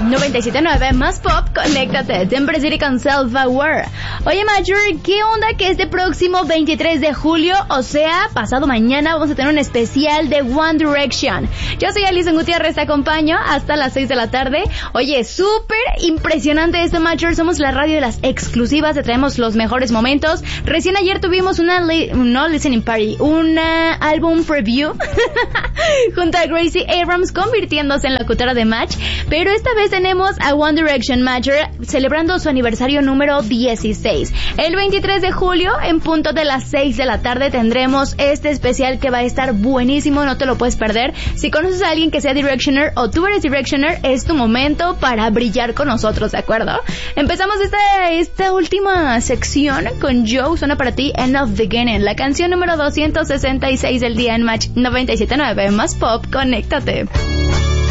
97.9 más pop, conéctate. Temper City con Self-Aware. Oye, Major, ¿qué onda que este próximo 23 de julio, o sea, pasado mañana, vamos a tener un especial de One Direction? Yo soy Alison Gutiérrez, te acompaño hasta las 6 de la tarde. Oye, súper impresionante esto, Major. Somos la radio de las exclusivas, te traemos los mejores momentos. Recién ayer tuvimos una listening party, una álbum preview junto a Gracie Abrams, convirtiéndose en locutora de Match. Pero esta vez tenemos a One Direction, Major, celebrando su aniversario número 16. El 23 de julio, en punto de las 6 de la tarde, tendremos este especial que va a estar buenísimo, no te lo puedes perder. Si conoces a alguien que sea Directioner o tú eres Directioner, es tu momento para brillar con nosotros, ¿de acuerdo? Empezamos esta última sección con Joe, suena para ti End of the Beginning, la canción número 266 del día en Match 97.9 más pop, conéctate.